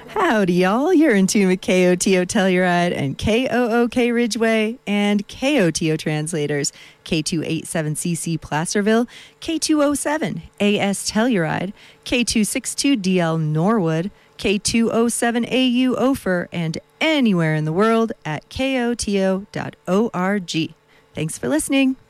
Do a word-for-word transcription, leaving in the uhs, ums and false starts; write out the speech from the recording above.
Howdy, y'all. You're in tune with K O T O Telluride and K O O K Ridgeway and K O T O translators. K two eighty-seven C C Placerville, K two oh seven A S Telluride, K two sixty-two D L Norwood, K two oh seven A U Ophir, and anywhere in the world at K O T O dot org. Thanks for listening.